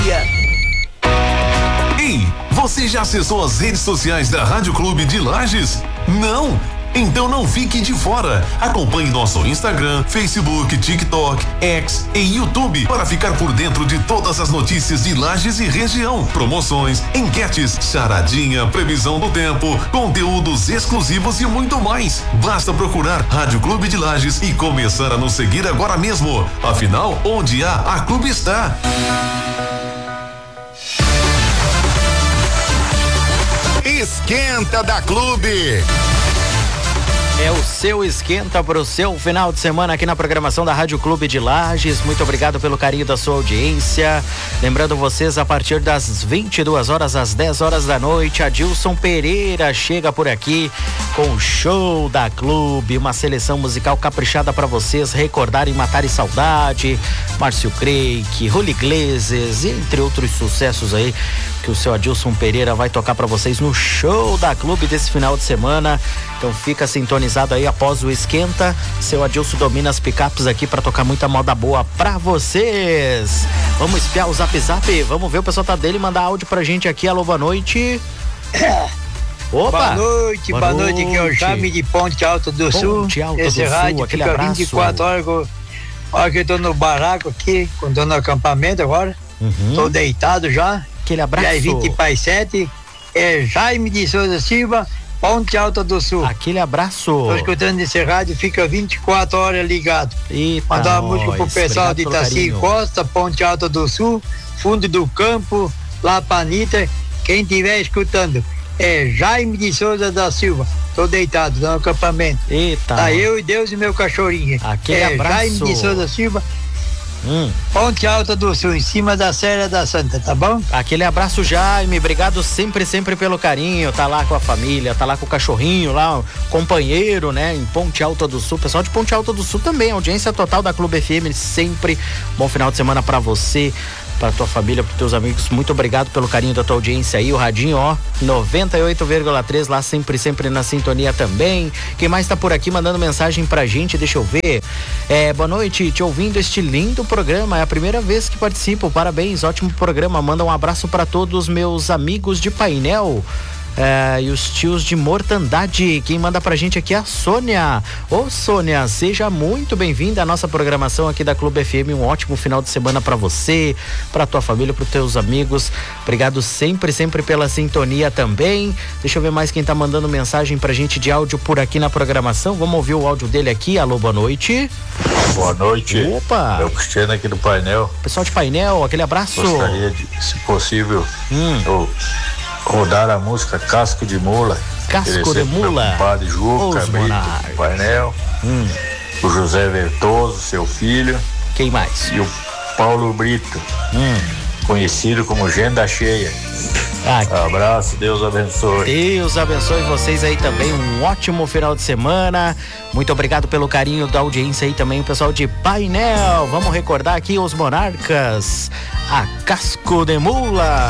dia. Ei, você já acessou as redes sociais da Rádio Clube de Lages? Não? Então não fique de fora. Acompanhe nosso Instagram, Facebook, TikTok, X e YouTube para ficar por dentro de todas as notícias de Lages e região, promoções, enquetes, charadinha, previsão do tempo, conteúdos exclusivos e muito mais. Basta procurar Rádio Clube de Lages e começar a nos seguir agora mesmo. Afinal, onde há, a Clube está. Esquenta da Clube. É o seu esquenta para o seu final de semana aqui na programação da Rádio Clube de Lages. Muito obrigado pelo carinho da sua audiência. Lembrando vocês, a partir das 22 horas às 10 horas da noite, Adilson Pereira chega por aqui com o show da Clube, uma seleção musical caprichada para vocês recordarem Matar e Saudade, Márcio Creik, Julio Iglesias, entre outros sucessos aí que o seu Adilson Pereira vai tocar para vocês no show da Clube desse final de semana. Então fica sintonizado aí após o esquenta. Seu Adilson domina as picapes aqui para tocar muita moda boa para vocês. Vamos espiar o Zap Zap, vamos ver o pessoal tá dele, mandar áudio pra gente aqui. Alô, boa noite. Opa! Boa noite, aqui é o Jaime de Ponte Alta do Sul. Esse rádio aquele fica abraço. 24 horas. Olha que eu tô no barraco aqui, quando tô no acampamento agora. Tô deitado já. Aquele abraço. Já é 20 para 7. É Jaime de Souza Silva, Ponte Alta do Sul. Aquele abraço. Tô escutando esse rádio, fica 24 horas ligado. Eita, mandar uma música pro pessoal de Itaci Costa, Ponte Alta do Sul, Fundo do Campo, lá pra Anitta. Quem estiver escutando, é Jaime de Souza da Silva. Tô deitado no acampamento. Eita. Tá eu e Deus e meu cachorrinho. Aquele abraço. Jaime de Souza Silva, Ponte Alta do Sul, em cima da Serra da Santa, tá bom? Aquele abraço, Jaime, obrigado sempre pelo carinho, tá lá com a família, tá lá com o cachorrinho lá, o companheiro, né, em Ponte Alta do Sul, pessoal de Ponte Alta do Sul também, audiência total da Clube FM, sempre bom final de semana pra você, pra tua família, pros teus amigos, muito obrigado pelo carinho da tua audiência aí, o radinho, ó, 98,3 lá, sempre na sintonia também. Quem mais tá por aqui mandando mensagem pra gente, deixa eu ver. Boa noite, te ouvindo este lindo programa, é a primeira vez que participo, parabéns, ótimo programa, manda um abraço pra todos meus amigos de painel. E os tios de mortandade. Quem manda pra gente aqui é a Sônia. Ô Sônia, seja muito bem-vinda à nossa programação aqui da Clube FM. Um ótimo final de semana pra você, pra tua família, pros teus amigos. Obrigado sempre pela sintonia também. Deixa eu ver mais quem tá mandando mensagem pra gente de áudio por aqui na programação. Vamos ouvir o áudio dele aqui. Alô, boa noite. Boa noite. Opa. É o Cristiano aqui do painel. Pessoal de painel, aquele abraço. Gostaria de, se possível, rodar a música Casco de Mula. Casco de Mula. O compadre Juca, do painel. O José Vertoso, seu filho. Quem mais? E o Paulo Brito, conhecido como Agenda Cheia. Abraço, Deus abençoe. Deus abençoe vocês aí também, um ótimo final de semana. Muito obrigado pelo carinho da audiência aí também, o pessoal de painel. Vamos recordar aqui os Monarcas, a Casco de Mula.